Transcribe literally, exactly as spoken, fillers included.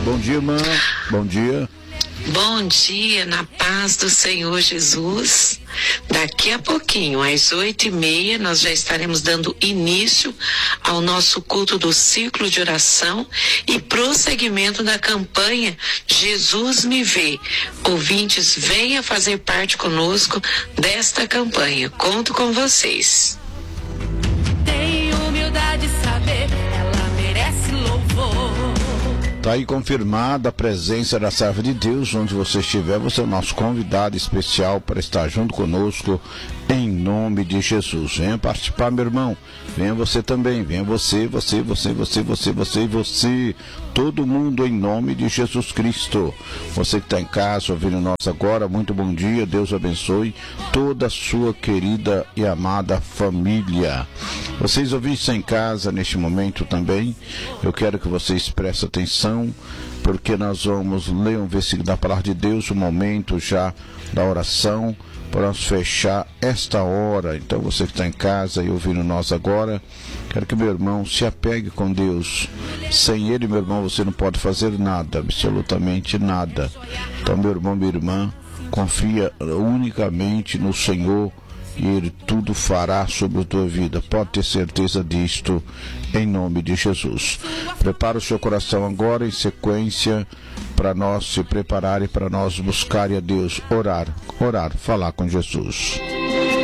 Bom dia, irmã. Bom dia. Bom dia, na paz do Senhor Jesus. Daqui a pouquinho, às oito e meia, nós já estaremos dando início ao nosso culto do ciclo de oração e prosseguimento da campanha Jesus me vê. Ouvintes, venha fazer parte conosco desta campanha. Conto com vocês. Tenho humildade de saber, ela merece louvor. Está aí confirmada a presença da serva de Deus. Onde você estiver, você é o nosso convidado especial para estar junto conosco, em nome de Jesus. Venha participar, meu irmão. Venha você também. Venha você, você, você, você, você, você e você. Todo mundo em nome de Jesus Cristo. Você que está em casa ouvindo nós agora, muito bom dia. Deus abençoe toda a sua querida e amada família. Vocês ouvintes em casa neste momento também, eu quero que vocês prestem atenção, porque nós vamos ler um versículo da palavra de Deus, o momento já da oração, para nós fechar esta hora. Então você que está em casa e ouvindo nós agora, quero que meu irmão se apegue com Deus. Sem Ele, meu irmão, você não pode fazer nada, absolutamente nada. Então, meu irmão, minha irmã, confia unicamente no Senhor e Ele tudo fará sobre a tua vida. Pode ter certeza disto, em nome de Jesus. Prepara o seu coração agora, em sequência, para nós se preparar e para nós buscar a Deus, orar, orar, falar com Jesus.